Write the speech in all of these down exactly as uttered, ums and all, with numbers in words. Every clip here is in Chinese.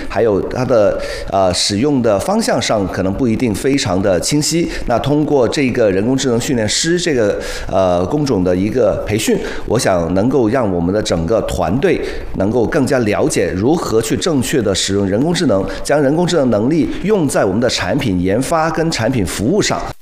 还有它的呃使用的方向上可能不一定非常的清晰。那通过这个人工智能训练师这个呃工种的一个培训，我想能够让我们的整个团队能够更加了解如何去正确的使用人工智能，将人工智能能力用在我们的产品研发跟产品服务上。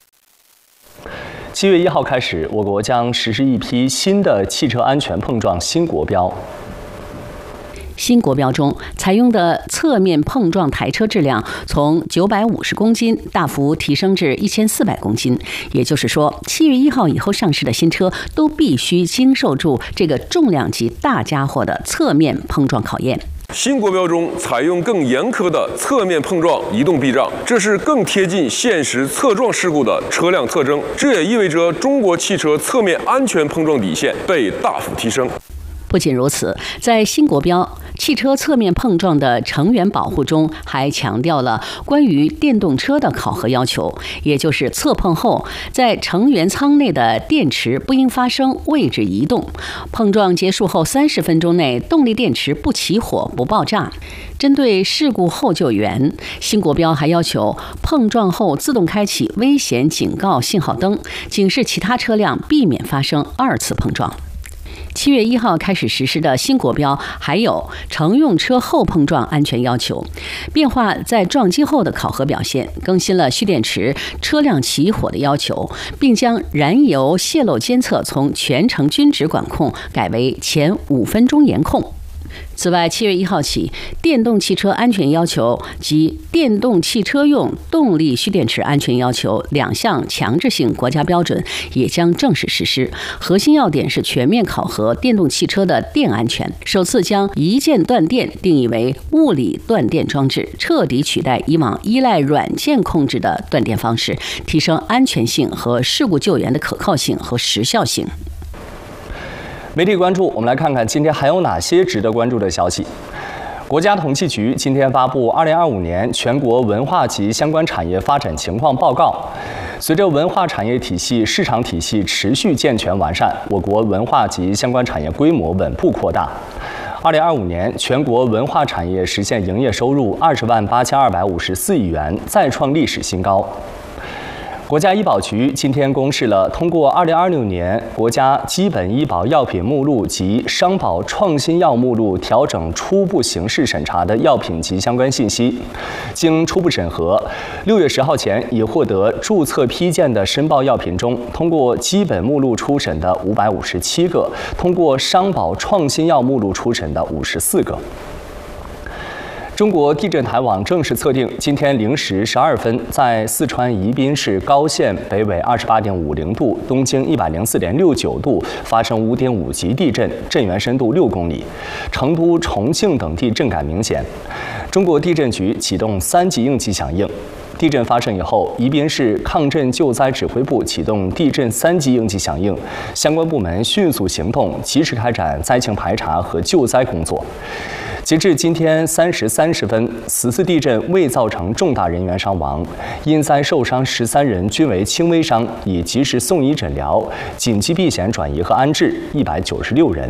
七月一号开始，我国将实施一批新的汽车安全碰撞新国标。 新国标中采用的侧面碰撞台车质量从九百五十公斤大幅提升至一千四百公斤，也就是说，七月一号以后上市的新车都必须经受住这个重量级大家伙的侧面碰撞考验。 新国标中采用更严苛的侧面碰撞移动避障，这是更贴近现实侧撞事故的车辆特征。这也意味着中国汽车侧面安全碰撞底线被大幅提升。 不仅如此，在新国标汽车侧面碰撞的成员保护中，还强调了关于电动车的考核要求，也就是侧碰后，在成员舱内的电池不应发生位置移动，碰撞结束后三十分钟内动力电池不起火不爆炸。针对事故后救援，新国标还要求碰撞后自动开启危险警告信号灯，警示其他车辆避免发生二次碰撞。七月一号开始实施的新国标还有乘用车后碰撞安全要求，变化在撞击后的考核表现，更新了蓄电池、车辆起火的要求，并将燃油泄漏监测从全程均值管控改为前五分钟严控。此外，七月一号起，电动汽车安全要求及电动汽车用动力蓄电池安全要求两项强制性国家标准也将正式实施。核心要点是全面考核电动汽车的电安全，首次将一键断电定义为物理断电装置，彻底取代以往依赖软件控制的断电方式，提升安全性和事故救援的可靠性和时效性。 媒体关注，我们来看看今天还有哪些值得关注的消息。国家统计局今天发布二零二五年全国文化及相关产业发展情况报告。随着文化产业体系、市场体系持续健全完善，我国文化及相关产业规模稳步扩大。二零二五年，全国文化产业实现营业收入二十万八千二百五十四亿元，再创历史新高。国家医保局今天公示了通过二零二六年国家基本医保药品目录及商保创新药目录调整初步形式审查的药品及相关信息。经初步审核，六月十号前已获得注册批件的申报药品中，通过基本目录初审的五百五十七个，通过商保创新药目录初审的五十四个。中国地震台网正式测定，今天零时十二分，在四川宜宾市高县北纬二十八点五零度、东经一百零四点六九度发生五点五级地震，震源深度六公里。成都、重庆等地震感明显。中国地震局启动三级应急响应。地震发生以后，宜宾市抗震救灾指挥部启动地震三级应急响应，相关部门迅速行动，及时开展灾情排查和救灾工作。截至今天三时三十分，此次地震未造成重大人员伤亡，因灾受伤十三人均为轻微伤，已及时送医诊疗，紧急避险转移和安置一百九十六人。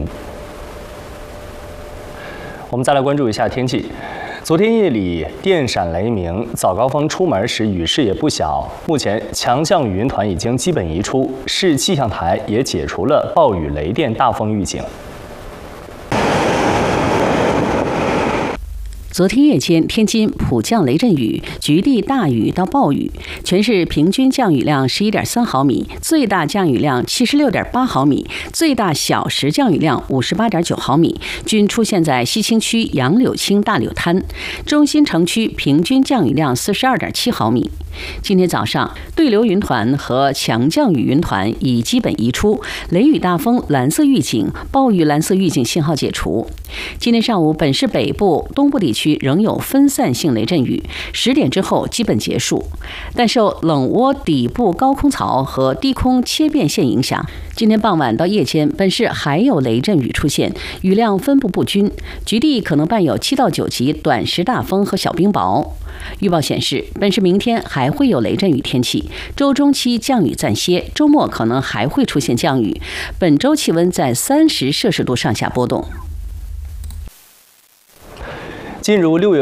我们再来关注一下天气。昨天夜里电闪雷鸣，早高峰出门时雨势也不小。目前强降雨云团已经基本移出，市气象台也解除了暴雨雷电大风预警。 昨天夜间，天津普降雷阵雨，局地大雨到暴雨，全市平均降雨量十一点三毫米，最大降雨量七十六点八毫米，最大小时降雨量五十八点九毫米，均出现在西青区杨柳青大柳滩。中心城区平均降雨量四十二点七毫米。今天早上，对流云团和强降雨云团已基本移出，雷雨大风蓝色预警、暴雨蓝色预警信号解除。今天上午，本市北部、东部地区仍有分散性雷阵雨，十点之后基本结束。但受冷涡底部高空槽和低空切变线影响，今天傍晚到夜间，本市还有雷阵雨出现，雨量分布不均，局地可能伴有七到九级短时大风和小冰雹。预报显示，本市明天还会有雷阵雨天气，周中期降雨暂歇，周末可能还会出现降雨。本周气温在三十摄氏度上下波动。 进入六月。